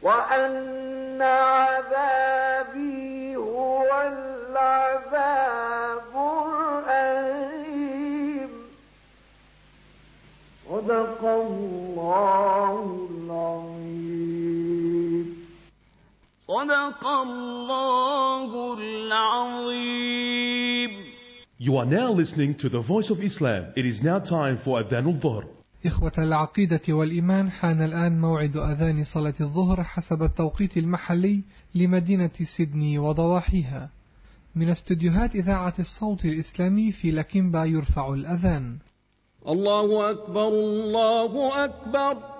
وأن عذابي هو العذاب الأليم. صدق الله العظيم. صدق الله العظيم. You are now listening to the Voice of Islam. It is now time for Adhan al-Dhuhr. إخوة العقيدة والإيمان، حان الآن موعد أذان صلاة الظهر حسب التوقيت المحلي لمدينة سيدني وضواحيها. من استديوهات إذاعة الصوت الإسلامي في لكيمبا يرفع الأذان. الله أكبر الله أكبر.